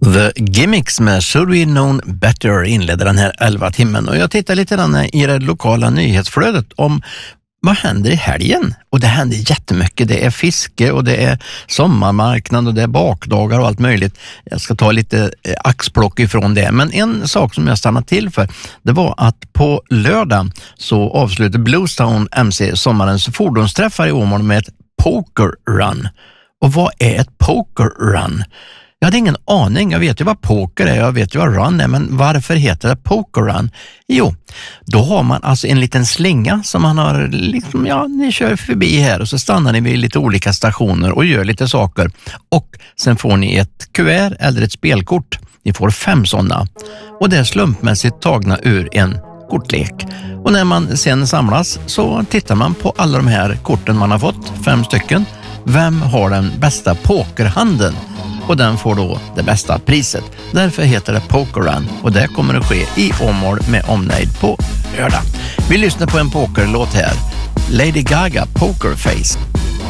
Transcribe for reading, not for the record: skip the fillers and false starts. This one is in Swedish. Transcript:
The Gimmicks med Should We Known Better inledde den här 11 timmen, och jag tittar lite grann i det lokala nyhetsflödet om vad händer i helgen. Och det händer jättemycket. Det är fiske och det är sommarmarknad och det är bakdagar och allt möjligt. Jag ska ta lite axplock ifrån det. Men en sak som jag stannade till för, det var att på lördag så avslutade Bluestown MC sommarens fordonsträffar i Åmål med ett poker run. Och vad är ett poker run? Jag hade ingen aning. Jag vet ju vad poker är, jag vet ju vad run är, men varför heter det poker run? Jo, då har man alltså en liten slinga som man har liksom, ni kör förbi här och så stannar ni vid lite olika stationer och gör lite saker. Och sen får ni ett kuvert eller ett spelkort. Ni får 5 sådana. Och det är slumpmässigt tagna ur en kortlek. Och när man sen samlas så tittar man på alla de här korten man har fått, 5 stycken. Vem har den bästa pokerhanden? Och den får då det bästa priset. Därför heter det Poker Run, och det kommer att ske i Åmål med omnejd på lördag. Vi lyssnar på en pokerlåt här. Lady Gaga, Poker Face.